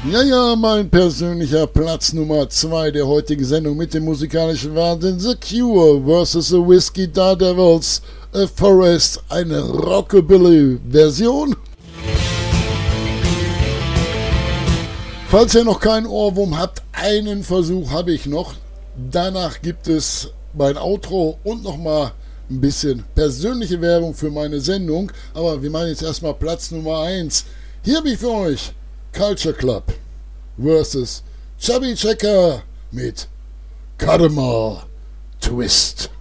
Ja, ja, mein persönlicher Platz Nummer 2 der heutigen Sendung mit dem musikalischen Wahnsinn. The Cure vs. The Whiskey Daredevils, A Forest, eine Rockabilly-Version. Falls ihr noch keinen Ohrwurm habt, einen Versuch habe ich noch. Danach gibt es mein Outro und nochmal ein bisschen persönliche Werbung für meine Sendung. Aber wir machen jetzt erstmal Platz Nummer 1. Hier habe ich für euch Culture Club vs. Chubby Checker mit Cut 'em All Twist.